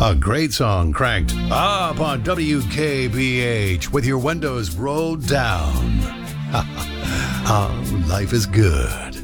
A great song cranked up on WKBH with your windows rolled down. Life is good.